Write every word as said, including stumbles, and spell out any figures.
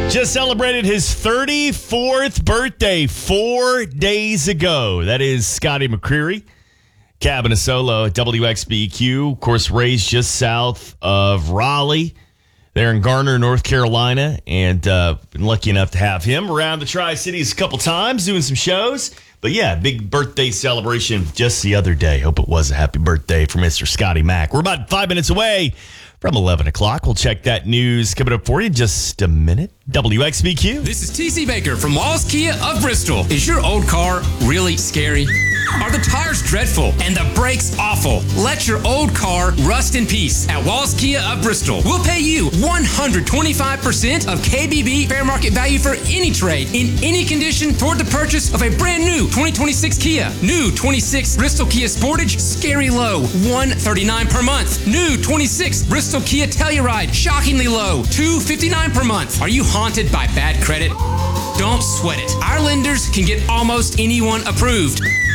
Just celebrated his thirty-fourth birthday four days ago. That is Scotty McCreery, Cabin of Solo at W X B Q. Of course, raised just south of Raleigh, there in Garner, North Carolina. And uh, been lucky enough to have him around the Tri-Cities a couple times doing some shows. But yeah, big birthday celebration just the other day. Hope it was a happy birthday for Mister Scotty Mac. We're about five minutes away from eleven o'clock. We'll check that news coming up for you in just a minute. W X B Q. This is T C Baker from Walls Kia of Bristol. Is your old car really scary? Are the tires dreadful and the brakes awful? Let your old car rust in peace at Walls Kia of Bristol. We'll pay you one hundred twenty-five percent of K B B fair market value for any trade in any condition toward the purchase of a brand new twenty twenty-six Kia. New twenty-six Bristol Kia Sportage, scary low, one hundred thirty-nine dollars per month. New twenty-six Bristol Kia Telluride, shockingly low, two hundred fifty-nine dollars per month. Are you haunted by bad credit? Don't sweat it. Our lenders can get almost anyone approved.